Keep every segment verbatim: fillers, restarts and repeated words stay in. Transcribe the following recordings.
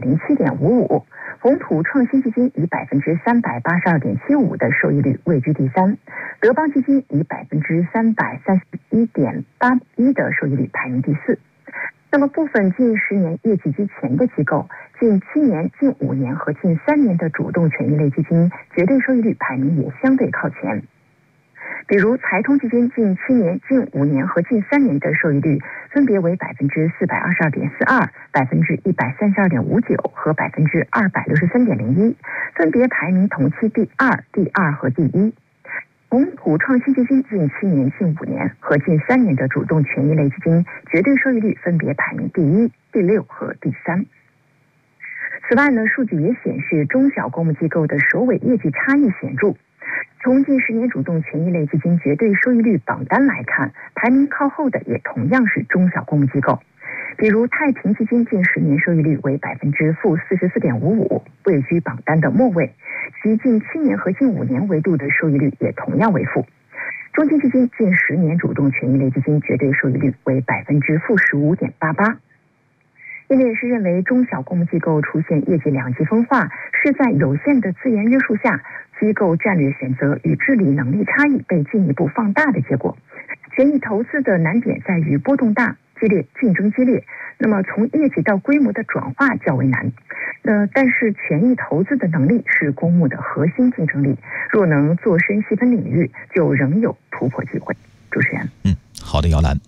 零七点五五。红土创新基金以百分之三百八十二点七五的收益率位居第三，德邦基金以百分之三百三十一点八一的收益率排名第四。那么部分近十年业绩居前的机构，近七年、近五年和近三年的主动权益类基金绝对收益率排名也相对靠前。比如财通基金近七年、近五年和近三年的收益率分别为百分之四百二十二点四二、百分之一百三十二点五九和百分之二百六十三点零一，分别排名同期第二、第二和第一。红土创新基金近七年、近五年和近三年的主动权益类基金绝对收益率分别排名第一、第六和第三。此外呢，数据也显示中小公募机构的首尾业绩差异显著。从近十年主动权益类基金绝对收益率榜单来看，排名靠后的也同样是中小公募机构。比如太平基金近十年收益率为百分之负四十四点五五，位居榜单的末位，其近七年和近五年维度的收益率也同样为负。中金基金近十年主动权益类基金绝对收益率为百分之负十五点八八。业内人士认为，中小公募机构出现业绩两极分化，是在有限的资源约束下，机构战略选择与治理能力差异被进一步放大的结果。权益投资的难点在于波动大、激烈、竞争激烈，那么从业绩到规模的转化较为难。呃，但是权益投资的能力是公募的核心竞争力，若能做深细分领域，就仍有突破机会。主持人， 嗯，好的，姚兰。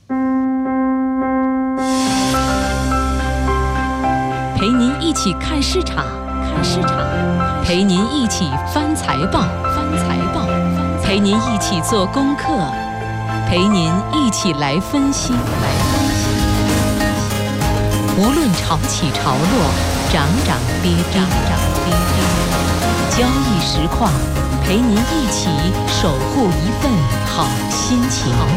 陪您一起看市场，看市场，陪您一起翻财报，翻财报，陪您一起做功课，陪您一起来分析，来分析。无论潮起潮落，涨涨跌跌，涨跌跌，交易实况，陪您一起守护一份好心情。